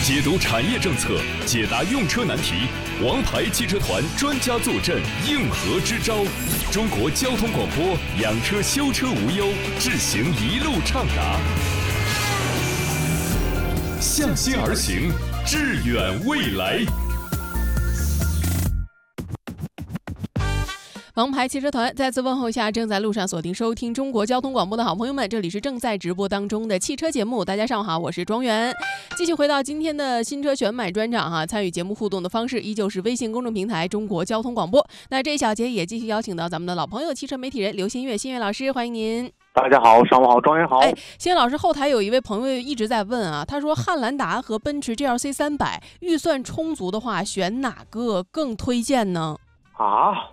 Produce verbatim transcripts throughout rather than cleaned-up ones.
解读产业政策，解答用车难题，王牌汽车团专家坐镇，应和支招。中国交通广播，养车修车无忧，智行一路畅达。向心而行，致远未来。 王牌汽车团再次问候一下正在路上锁定收听中国交通广播的好朋友们，这里是正在直播当中的汽车节目。大家上午好，我是庄园。继续回到今天的新车选买专场哈，参与节目互动的方式依旧是微信公众平台中国交通广播。那这一小节也继续邀请到咱们的老朋友汽车媒体人刘新月，新月老师，欢迎您。 大家好，上午好，庄园好。 哎，新月老师，后台有一位朋友一直在问啊，他说汉兰达和奔驰 G L C 三百预算充足的话，选哪个更推荐呢？ 啊，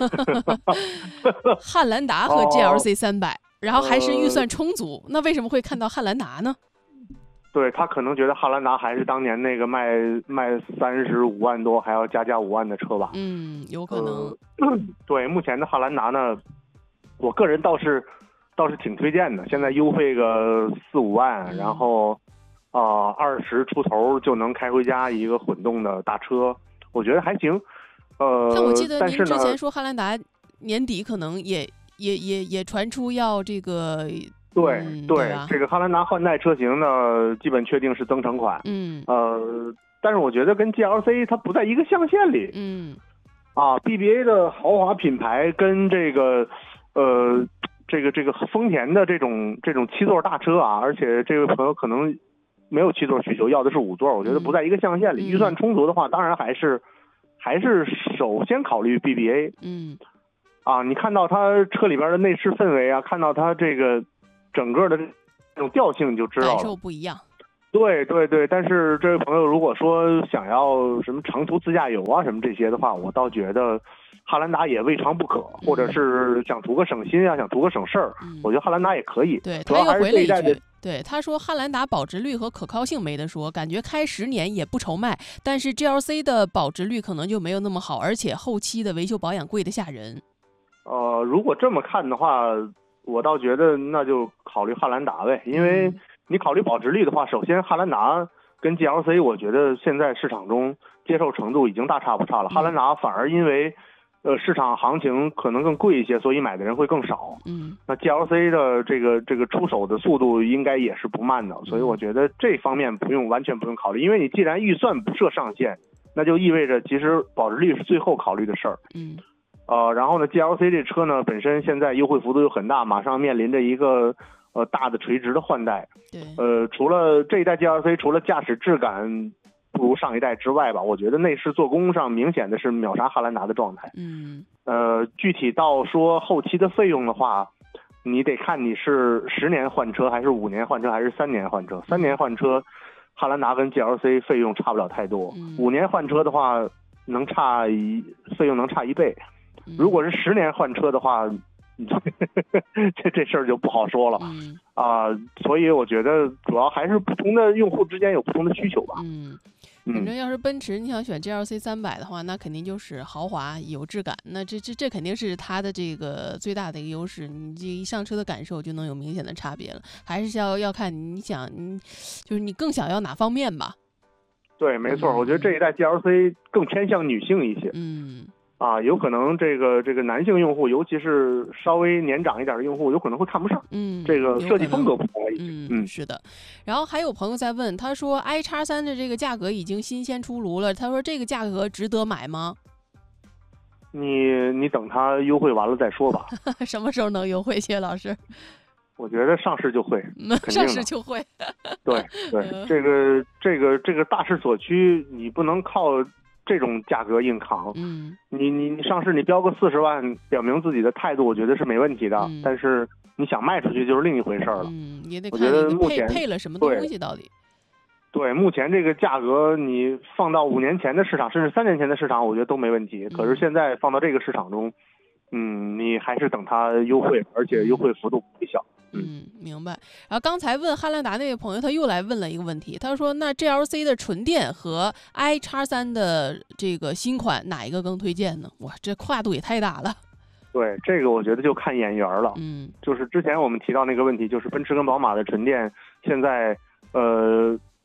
汉兰达和 G L C 三百、哦，然后还是预算充足、呃，那为什么会看到汉兰达呢？ 对，他可能觉得汉兰达还是当年那个卖卖三十五万多还要加价五万的车吧。 嗯，有可能。 呃、对，目前的汉兰达呢，我个人倒是倒是挺推荐的，现在优惠个四五万，嗯、然后啊二十出头就能开回家一个混动的大车，我觉得还行。呃， 但我记得您之前说汉兰达年底可能也也也也传出要这个， 对、 嗯、 对, 对这个汉兰达换代车型呢，基本确定是增程款。 嗯， 呃，但是我觉得跟 G L C 它不在一个象限里。 嗯， 啊 ，B B A 的豪华品牌跟这个呃这个这个丰田的这种这种七座大车啊，而且这位朋友可能没有七座需求，要的是五座，我觉得不在一个象限里。嗯、预算充足的话，当然还是。还是首先考虑 B B A， 嗯， 啊，你看到它车里边的内饰氛围啊，看到它这个整个的这种调性，你就知道了， 感受不一样。 对对对，但是这位朋友如果说想要什么长途自驾游啊什么这些的话，我倒觉得汉兰达也未尝不可， 嗯、 或者是想图个省心啊，想图个省事儿、嗯，我觉得汉兰达也可以。 对，他又回了一句。对，他说汉兰达保值率和可靠性没得说，感觉开十年也不愁卖，但是 G L C 的保值率可能就没有那么好，而且后期的维修保养贵得吓人。 呃，如果这么看的话，我倒觉得那就考虑汉兰达呗，因为你考虑保值率的话，首先汉兰达跟 G L C 我觉得现在市场中接受程度已经大差不差了，嗯、汉兰达反而因为呃，市场行情可能更贵一些，所以买的人会更少。 嗯， 那 G L C 的这个这个出手的速度应该也是不慢的，所以我觉得这方面不用完全不用考虑，因为你既然预算不设上限，那就意味着其实保值率是最后考虑的事儿。 嗯， 呃，然后呢 ，G L C 这车呢本身现在优惠幅度又很大，马上面临着一个呃大的垂直的换代。 对， 呃，除了这一代 G L C， 除了驾驶质感不如上一代之外吧，我觉得内饰做工上明显的是秒杀汉兰达的状态。 嗯， 呃，具体到说后期的费用的话，你得看你是十年换车还是五年换车还是三年换车。三年换车，汉兰达跟 G L C 费用差不了太多。 嗯、 五年换车的话，能差一费用能差一倍。如果是十年换车的话，这这事儿就不好说了。 嗯啊、呃，所以我觉得主要还是不同的用户之间有不同的需求吧。 嗯。反正要是奔驰，你想选 G L C 三百的话，那肯定就是豪华有质感，那这这这肯定是它的这个最大的一个优势，你这一上车的感受就能有明显的差别了。还是要要看你想，你就是你更想要哪方面吧。 对，没错，嗯、我觉得这一代 G L C 更偏向女性一些。 嗯。 啊，有可能这个这个男性用户，尤其是稍微年长一点的用户，有可能会看不上。 嗯， 这个设计风格不同了。 嗯嗯，是的。然后还有朋友在问，他说 i 叉三的这个价格已经新鲜出炉了，他说这个价格值得买吗？ 你你等它优惠完了再说吧。 什么时候能优惠，谢老师？ 我觉得上市就会， 上市就会。 对对，这个这个这个大势所趋，你不能靠这种价格硬扛。 嗯， 你你你上市你标个四十万，表明自己的态度，我觉得是没问题的。 嗯、 但是你想卖出去就是另一回事了。 嗯，也得看你配配了什么东西到底。 对，目前这个价格你放到五年前的市场，甚至三年前的市场，我觉得都没问题。 嗯、 可是现在放到这个市场中，嗯，你还是等它优惠，而且优惠幅度不小。 嗯，明白。然后刚才问汉兰达那位朋友，他又来问了一个问题，他说：“那 G L C 的纯电和 i 叉三的这个新款哪一个更推荐呢？”哇，这跨度也太大了。 对，这个我觉得就看眼缘了。 嗯， 就是之前我们提到那个问题，就是奔驰跟宝马的纯电现在呃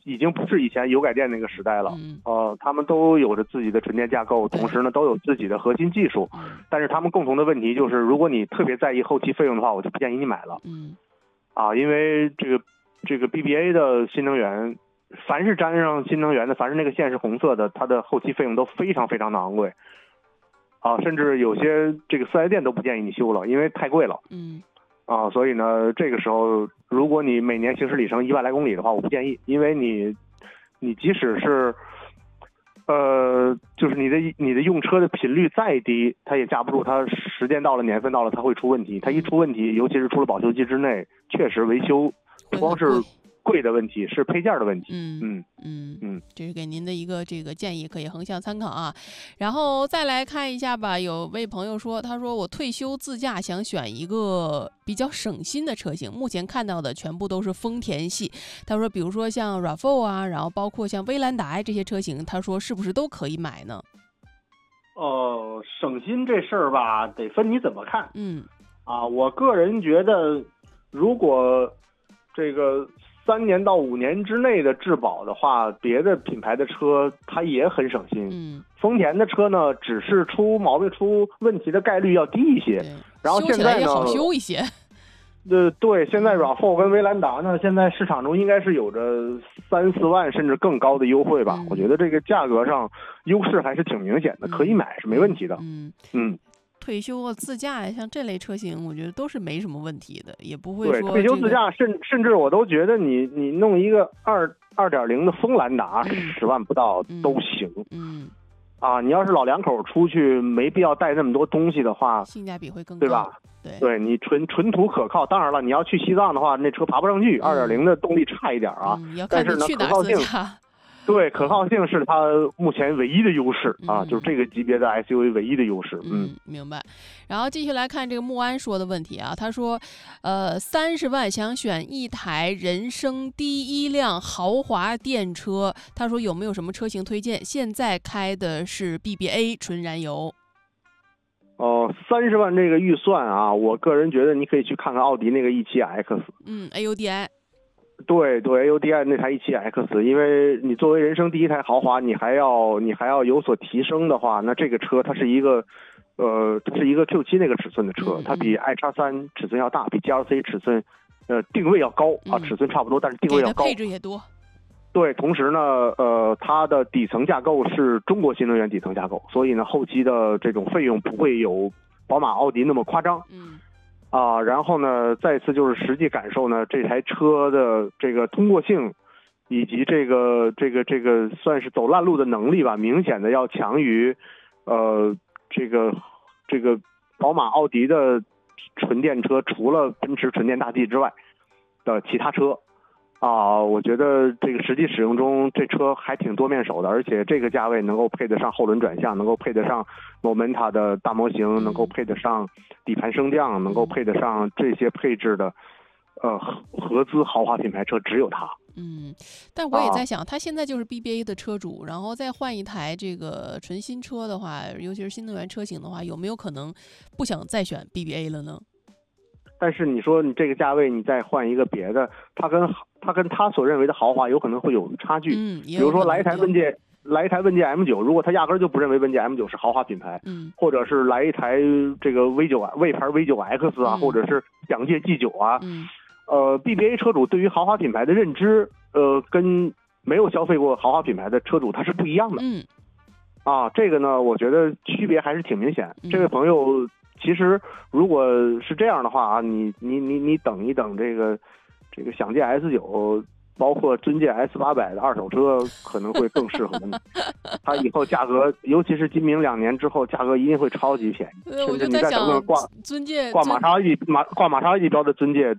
已经不是以前油改电那个时代了。 嗯呃，他们都有着自己的纯电架构，同时呢都有自己的核心技术。 嗯但是他们共同的问题就是，如果你特别在意后期费用的话，我就不建议你买了。 嗯啊，因为这个这个 B B A 的新能源，凡是沾上新能源的，凡是那个线是红色的，它的后期费用都非常非常的昂贵。啊，甚至有些这个四 S 店都不建议你修了，因为太贵了。 嗯啊，所以呢，这个时候如果你每年行驶里程一万来公里的话，我不建议，因为你你即使是呃，就是你的你的用车的频率再低，它也架不住它时间到了、年份到了，它会出问题。它一出问题，尤其是出了保修期之内，确实维修不光是贵的问题，是配件的问题。 嗯嗯嗯嗯， 这是给您的一个这个建议，可以横向参考啊。然后再来看一下吧，有位朋友说，他说我退休自驾想选一个比较省心的车型，目前看到的全部都是丰田系。他说，比如说像 R A V 啊，然后包括像威兰达这些车型，他说是不是都可以买呢？ 呃，省心这事儿吧，得分你怎么看。 嗯啊，我个人觉得，如果这个三年到五年之内的质保的话，别的品牌的车它也很省心。 嗯， 丰田的车呢，只是出毛病、出问题的概率要低一些。 对， 然后修现在呢， 起来也好修一些。 呃，对，现在 R A V 跟威兰达呢，现在市场中应该是有着三四万甚至更高的优惠吧。 嗯、 我觉得这个价格上优势还是挺明显的， 嗯、 可以买是没问题的。 嗯嗯。 退休啊、自驾呀，像这类车型，我觉得都是没什么问题的，也不会说、这个、 对退休自驾，甚甚至我都觉得你你弄一个二二点零的锋兰达，十、嗯、万不到都行。 嗯。嗯啊，你要是老两口出去，没必要带那么多东西的话， 性价比会更高， 对吧？ 对， 对你纯纯途可靠。当然了，你要去西藏的话，那车爬不上去，二点零的动力差一点啊。 嗯、要看你去哪可靠性。对，可靠性是它目前唯一的优势、嗯、啊，就是这个级别的 S U V 唯一的优势。 嗯，明白。然后继续来看这个穆安说的问题啊，他说，呃，三十万想选一台人生第一辆豪华电车，他说有没有什么车型推荐？现在开的是 B B A 纯燃油。 哦，三十万这个预算啊，我个人觉得你可以去看看奥迪那个 E 七 X。 嗯 ，A U D I。 对对 ，A U D I 那台 E 七 X， 因为你作为人生第一台豪华，你还要你还要有所提升的话，那这个车它是一个，呃，它是一个 Q 七那个尺寸的车，它比 i 叉三尺寸要大，比 G L C 尺寸，呃，定位要高啊，尺寸差不多，但是定位要高， 配置也多。 对，同时呢，呃，它的底层架构是中国新能源底层架构，所以呢，后期的这种费用不会有宝马、奥迪那么夸张。 嗯。 啊，然后呢，再次就是实际感受呢，这台车的这个通过性，以及这个这个这个算是走烂路的能力吧，明显的要强于，呃，这个这个宝马、奥迪的纯电车，除了奔驰纯电大 G 之外的其他车。啊，我觉得这个实际使用中，这车还挺多面手的，而且这个价位能够配得上后轮转向，能够配得上 Momenta 的大模型，能够配得上底盘升降，能够配得上这些配置的，呃，合资豪华品牌车只有它。 嗯，但我也在想，他、啊、现在就是 B B A 的车主，然后再换一台这个纯新车的话，尤其是新能源车型的话，有没有可能不想再选 B B A 了呢？ 但是你说你这个价位，你再换一个别的，它跟它跟他所认为的豪华有可能会有差距。 嗯， 比如说来一台问界，来一台问界 M 九，如果他压根就不认为问界 M 九是豪华品牌， 嗯， 或者是来一台这个 V 九 魏牌 V 九 X 啊， 嗯、 或者是蒋介 G 九啊， 嗯， 呃 ，B B A 车主对于豪华品牌的认知，呃，跟没有消费过豪华品牌的车主他是不一样的。 嗯， 啊，这个呢，我觉得区别还是挺明显。 嗯、 这位朋友。其实，如果是这样的话啊，你你你你等一等，这个这个享界 S 九，包括尊界 S 八百的二手车可能会更适合你。它以后价格，尤其是今明两年之后，价格一定会超级便宜。 甚至你再等等挂尊界挂玛莎拉蒂马挂玛莎拉蒂标的尊界，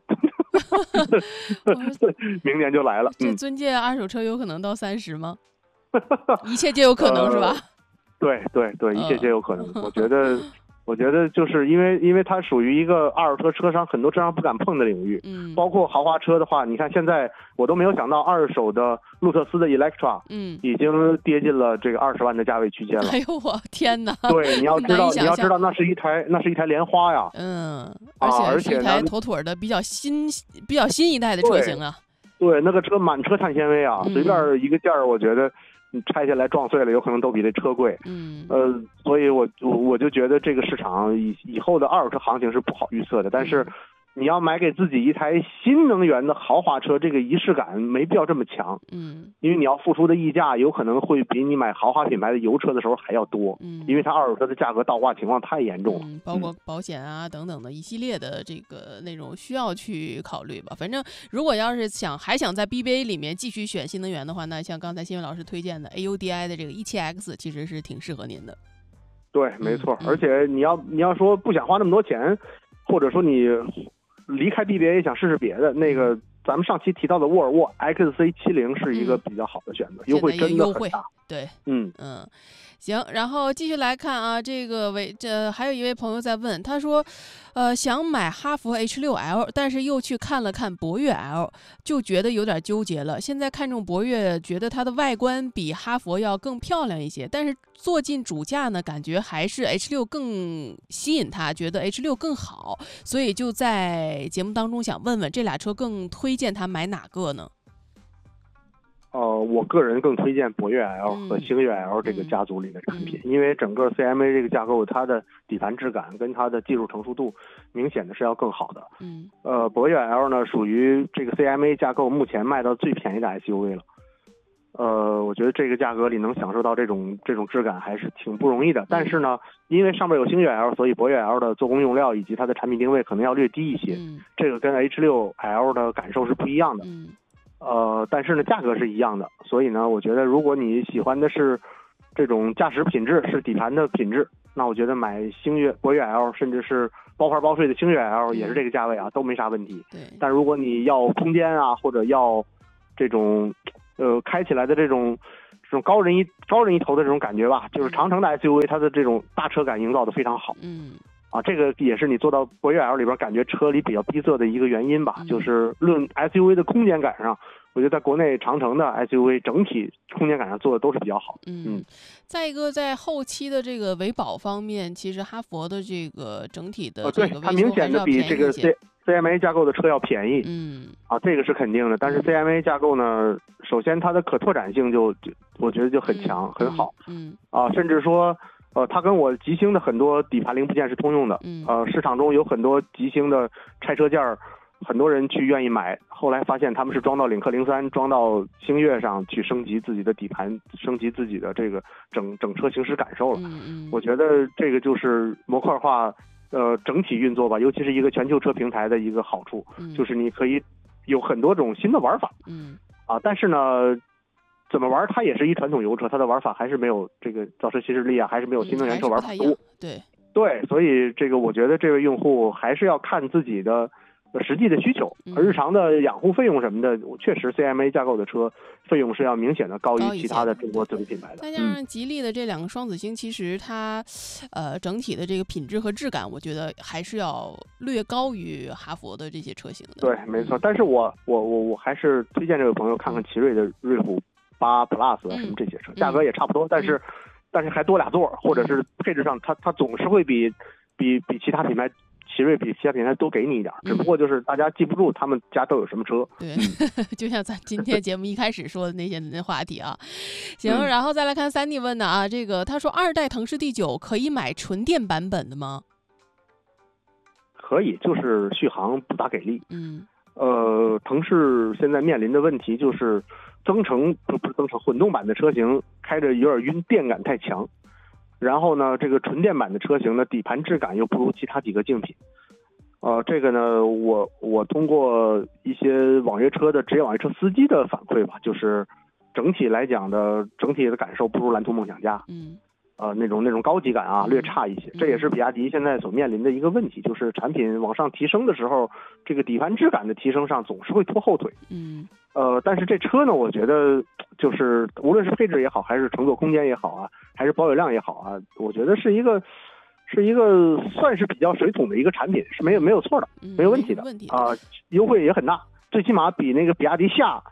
明年就来了。 这尊界二手车有可能到三十吗？一切皆有可能、呃、是吧？ 对对对，一切皆有可能。呃、我觉得。我觉得就是因为因为它属于一个二手车车商很多车商不敢碰的领域， 嗯， 包括豪华车的话，你看现在我都没有想到二手的路特斯的 Electra， 嗯， 已经跌进了这个二十万的价位区间了。 哎呦我天哪！ 对，你要知道你要知道那是一台那是一台莲花呀， 嗯， 而且是一台妥妥的比较新比较新一代的车型啊。 对，那个车满车碳纤维啊， 嗯随便一个件儿，我觉得你拆下来撞碎了，有可能都比这车贵。 嗯， 呃，所以我我我就觉得这个市场以以后的二手车行情是不好预测的，但是。 嗯你要买给自己一台新能源的豪华车，这个仪式感没必要这么强， 嗯， 因为你要付出的溢价有可能会比你买豪华品牌的油车的时候还要多， 嗯， 因为它二手车的价格倒挂情况太严重了， 嗯，包括保险啊等等的一系列的这个内容需要去考虑吧。反正如果要是想还想在 B B A 里面继续选新能源的话，那像刚才新闻老师推荐的 A U D I 的这个 E 七 X 其实是挺适合您的。 对，没错， 嗯、 而且你要你要说不想花那么多钱，或者说你离开 B B A 想试试别的，那个咱们上期提到的沃尔沃 X C 七十 是一个比较好的选择，嗯、优惠真的很大。 对， 嗯嗯，行，然后继续来看啊，这个为这还有一位朋友在问，他说，呃，想买哈弗 H 六 L， 但是又去看了看博越 L， 就觉得有点纠结了。现在看中博越，觉得它的外观比哈弗要更漂亮一些，但是坐进主驾呢，感觉还是 H 六更吸引他，觉得 H 六更好，所以就在节目当中想问问，这俩车更推荐他买哪个呢？ 呃，我个人更推荐博越 L 和星越 L 这个家族里的产品， 嗯、 因为整个 C M A 这个架构，它的底盘质感跟它的技术成熟度明显的是要更好的。 嗯， 呃，博越 L 呢属于这个 C M A 架构目前卖到最便宜的 S U V 了。呃，我觉得这个价格里能享受到这种这种质感还是挺不容易的。但是呢，因为上面有星越 L， 所以博越 L 的做工用料以及它的产品定位可能要略低一些。 嗯、这个跟 H 六 L 的感受是不一样的。 嗯呃，但是呢，价格是一样的，所以呢，我觉得如果你喜欢的是这种驾驶品质，是底盘的品质，那我觉得买星越、博越 L， 甚至是包牌包税的星越 L， 也是这个价位啊，都没啥问题。 对。 但如果你要空间啊，或者要这种呃开起来的这种这种高人一高人一头的这种感觉吧，就是长城的 S U V， 它的这种大车感营造的非常好。 嗯。 啊，这个也是你做到博越 L 里边感觉车里比较逼仄的一个原因吧， 嗯、 就是论 S U V 的空间感上，我觉得在国内长城的 S U V 整体空间感上做的都是比较好。 嗯，嗯再一个在后期的这个维保方面，其实哈弗的这个整体的这个维修还是要便宜一些、呃、对，它明显的比这个 C C M A 架构的车要便宜。 嗯， 啊，这个是肯定的。但是 C M A 架构呢，首先它的可拓展性就就我觉得就很强、 嗯、 很好。 嗯， 啊，甚至说。呃，它跟我极星的很多底盘零部件是通用的， 嗯， 呃，市场中有很多极星的拆车件儿，很多人去愿意买，后来发现他们是装到领克零三、装到星越上去升级自己的底盘，升级自己的这个整整车行驶感受了。 嗯嗯， 我觉得这个就是模块化，呃，整体运作吧，尤其是一个全球车平台的一个好处， 嗯、 就是你可以有很多种新的玩法。 嗯， 啊，但是呢。怎么玩它也是一传统油车，它的玩法还是没有这个造车新势力啊，还是没有新能源车玩法多。 嗯、对对，所以这个我觉得这位用户还是要看自己的实际的需求，而日常的养护费用什么的，确实 C M A 架构的车费用是要明显的高于其他的中国自主品牌的。 再加上吉利的这两个双子星，其实它呃整体的这个品质和质感，我觉得还是要略高于哈弗的这些车型的。 对，没错。但是我我我我还是推荐这位朋友看看奇瑞的瑞虎八 Plus 啊什么这些车， 嗯、 价格也差不多，但是、嗯、但是还多俩座，或者是配置上它它总是会比比比其他品牌。奇瑞比其他品牌多给你一点，只不过就是大家记不住他们家都有什么车。 对，就像咱今天节目一开始说的那些那话题啊。行，嗯、然后再来看三弟问的啊，这个他说二代腾势 D 九可以买纯电版本的吗？ 可以，就是续航不大给力。 嗯。 呃，腾势现在面临的问题就是增程不不是增程混动版的车型开着有点晕，电感太强。然后呢，这个纯电版的车型呢，底盘质感又不如其他几个竞品。呃，这个呢，我我通过一些网约车的职业网约车司机的反馈吧，就是整体来讲的整体的感受不如蓝图梦想家。 嗯。 呃，那种那种高级感啊，略差一些。这也是比亚迪现在所面临的一个问题，就是产品往上提升的时候，这个底盘质感的提升上总是会拖后腿。 嗯。 呃，但是这车呢，我觉得就是无论是配置也好，还是乘坐空间也好啊，还是保有量也好啊，我觉得是一个是一个算是比较水桶的一个产品，是没有没有错的，没有问题的啊、呃，优惠也很大，最起码比那个比亚迪夏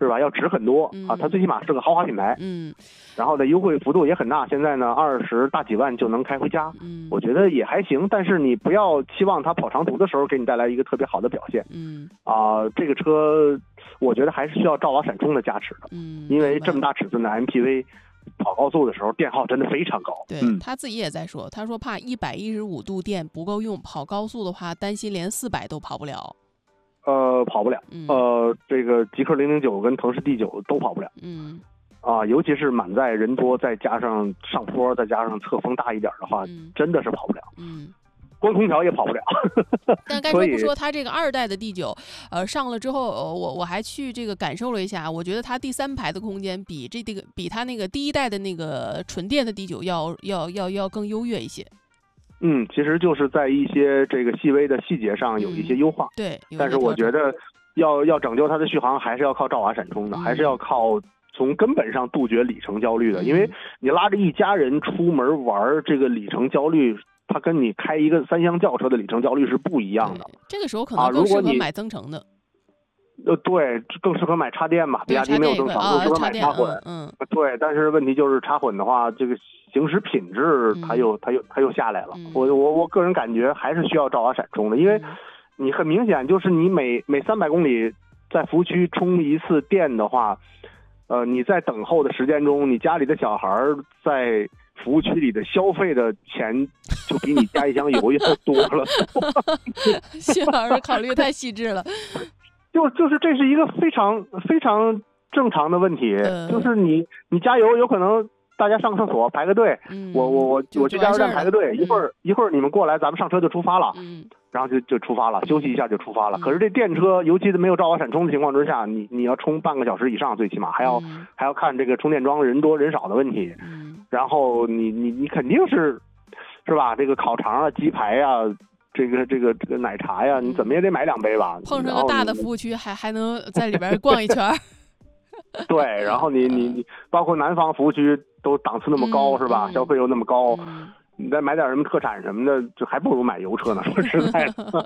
是吧？要值很多、 嗯、 啊，它最起码是个豪华品牌。 嗯， 然后呢，优惠幅度也很大，现在呢二十大几万就能开回家。 嗯， 我觉得也还行，但是你不要期望它跑长途的时候给你带来一个特别好的表现。 嗯， 啊、呃，这个车我觉得还是需要兆瓦闪充的加持的。 嗯， 因为这么大尺寸的 M P V。跑高速的时候电耗真的非常高， 对、 嗯、 他自己也在说，他说怕一百一十五度电不够用，跑高速的话担心连四百都跑不了。 呃，跑不了， 嗯、 呃，这个极氪零零九跟腾势 D 九都跑不了， 嗯， 啊，尤其是满载人多，再加上上坡，再加上侧风大一点的话， 嗯、 真的是跑不了， 嗯。 关空调也跑不了。 但该说不说，它这个二代的 D 九，呃，上了之后，呃、我我还去这个感受了一下，我觉得它第三排的空间比这这个比它那个第一代的那个纯电的 D 九要要要要更优越一些。 嗯，其实就是在一些这个细微的细节上有一些优化， 嗯、对。 但是我觉得要要拯救它的续航，还是要靠兆瓦闪充的， 嗯、 还是要靠从根本上杜绝里程焦虑的， 嗯、 因为你拉着一家人出门玩，这个里程焦虑。它跟你开一个三厢轿车的里程焦虑是不一样的。 这个时候可能更适合买增程的。啊、 呃，对，更适合买插电嘛，比亚迪没有增程，更适合买插混。 嗯， 嗯对，但是问题就是插混的话，这个行驶品质它又、嗯、它又它又下来了。 嗯、 我我我个人感觉还是需要兆瓦闪充的，因为你很明显就是你每每三百公里在服务区充一次电的话，呃，你在等候的时间中，你家里的小孩在服务区里的消费的钱就比你加一箱油要多了。 谢老师考虑太细致了。 就就是这是一个非常非常正常的问题， 嗯、 就是你你加油有可能大家上厕所排个队， 嗯、 我我我我去加油站排个队，一会儿、嗯、一会儿你们过来，咱们上车就出发了， 嗯、 然后就就出发了，休息一下就出发了。嗯、可是这电车，尤其是没有兆瓦闪充的情况之下，你你要充半个小时以上，最起码还要、 嗯、 还要看这个充电桩人多人少的问题。 嗯然后你你你肯定是，是吧？这个烤肠啊、鸡排啊，这个这个这个奶茶呀，你怎么也得买两杯吧？ 碰上个大的服务区，还还能在里边逛一圈。 对，然后你你你，包括南方服务区都档次那么高， 嗯、 是吧？ 嗯、 消费又那么高。 嗯你再买点什么特产什么的，就还不如买油车呢。说实在的，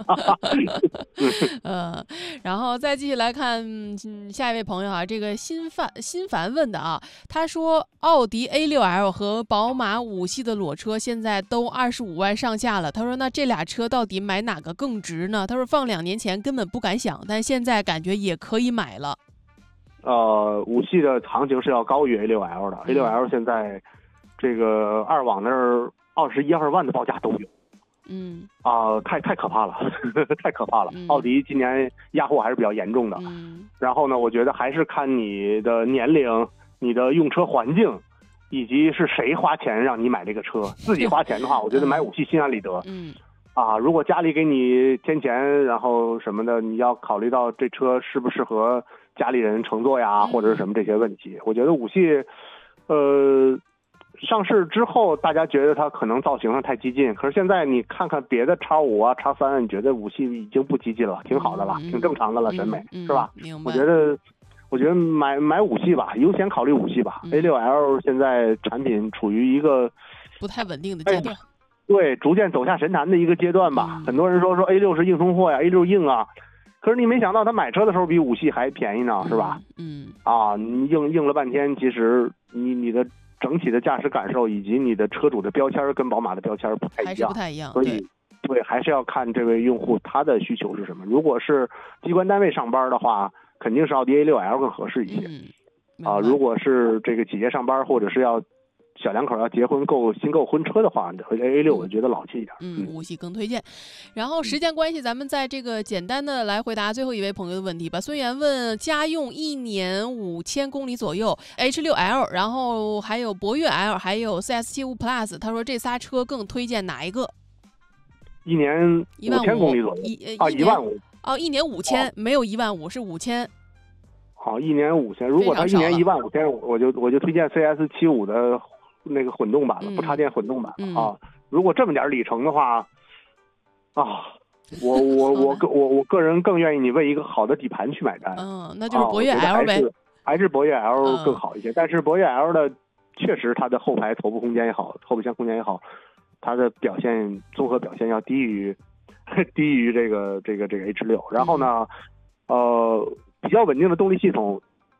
嗯，然后再继续来看、嗯、下一位朋友啊，这个新范新凡问的啊，他说奥迪 A 六 L 和宝马五系的裸车现在都二十五万上下了。他说那这俩车到底买哪个更值呢？他说放两年前根本不敢想，但现在感觉也可以买了。 呃，五系的行情是要高于 A 六 L 的、嗯、，A 六 L 现在这个二网那儿。二十一二万的报价都有， 嗯啊、呃，太太可怕了，呵呵太可怕了、嗯。奥迪今年压货还是比较严重的。 嗯， 然后呢，我觉得还是看你的年龄、你的用车环境，以及是谁花钱让你买这个车。自己花钱的话，我觉得买五系心安理得。 嗯， 啊，如果家里给你添钱，然后什么的，你要考虑到这车适不适合家里人乘坐呀，或者是什么这些问题。我觉得五系，呃。上市之后，大家觉得它可能造型上太激进，可是现在你看看别的叉五啊、叉三，你觉得五系已经不激进了，挺好的了， 嗯、 挺正常的了，审美、 嗯、 是吧？ 明白。 我觉得，我觉得买买五系吧，优先考虑五系吧。 嗯、 A 六 L 现在产品处于一个不太稳定的阶段， 哎、对，逐渐走下神坛的一个阶段吧。 嗯、 很多人说说 A 六是硬通货呀 ，A 六硬啊，可是你没想到他买车的时候比五系还便宜呢，是吧？ 嗯， 啊，你硬硬了半天，其实你你的。整体的驾驶感受以及你的车主的标签跟宝马的标签不太一样， 还是不太一样， 所以 对, 对还是要看这位用户他的需求是什么。如果是机关单位上班的话，肯定是奥迪 A 六 L 更合适一些。 嗯、 啊，如果是这个企业上班或者是要小两口要结婚购新购婚车的话 ，A 六我觉得老气一点。 嗯，五系更推荐。然后时间关系，咱们在这个简单的来回答最后一位朋友的问题吧。孙源问：家用一年五千公里左右 ，H 六 L， 然后还有博越 L， 还有 C S 七五 Plus， 他说这仨车更推荐哪一个？ 一年五千公里左右， 一啊，一万五。 哦，一年五千，没有一万五，是五千。 好，一年五千。如果他一年一万五千，我就我就推荐 C S 七五的。那个混动版了，不插电混动版、 嗯、 啊！如果这么点里程的话，啊，我我我个我我个人更愿意你为一个好的底盘去买单。 嗯，那就是博越 L 呗， 啊、还, 还是博越 L 更好一些。嗯、但是博越 L 的确实它的后排头部空间也好，后备箱空间也好，它的表现综合表现要低于低于这个这个这个 H 六。然后呢， 嗯、 呃，比较稳定的动力系统。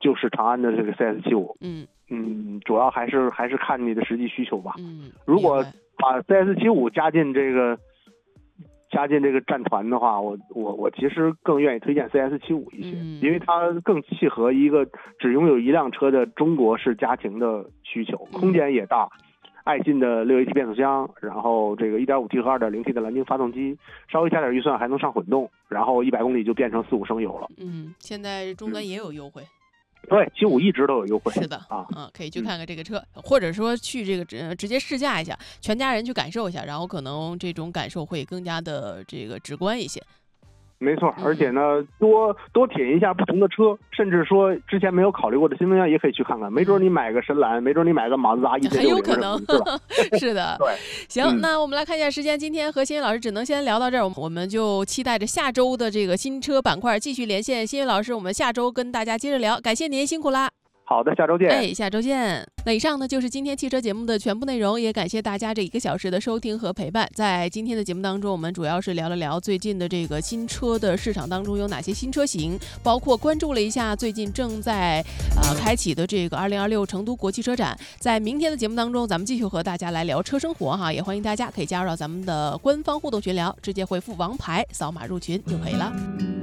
就是长安的这个 C S 七十五。 嗯嗯，主要还是还是看你的实际需求吧。 嗯， 如果把 C S 七十五加进这个加进这个战团的话，我我我其实更愿意推荐 C S 七十五一些， 嗯、 因为它更契合一个只拥有一辆车的中国式家庭的需求，空间也大。嗯，爱信的六 A T 变速箱，然后这个 一点五 T 和 二点零 T 的蓝鲸发动机，稍微加点预算还能上混动，然后一百公里就变成四五升油了。 嗯，现在终端也有优惠。嗯， 对，七五一直都有优惠。 是的啊，嗯，可以去看看这个车，嗯、或者说去这个直直接试驾一下，全家人去感受一下，然后可能这种感受会更加的这个直观一些。 没错，而且呢，多多体验一下不同的车，甚至说之前没有考虑过的新能源也可以去看看。没准你买个深蓝，没准你买个马自达 E 六零， 很有可能，是吧？是的。 对， 行，嗯，那我们来看一下时间，今天和新宇老师只能先聊到这儿，我们就期待着下周的这个新车板块继续连线。新宇老师，我们下周跟大家接着聊，感谢您，辛苦啦。 好的，下周见。 哎，下周见。那以上呢就是今天汽车节目的全部内容，也感谢大家这一个小时的收听和陪伴。在今天的节目当中，我们主要是聊了聊最近的这个新车的市场当中有哪些新车型，包括关注了一下最近正在呃开启的这个二零二六成都国际车展。在明天的节目当中，咱们继续和大家来聊车生活哈，也欢迎大家可以加入到咱们的官方互动群聊，直接回复王牌扫码入群就可以了。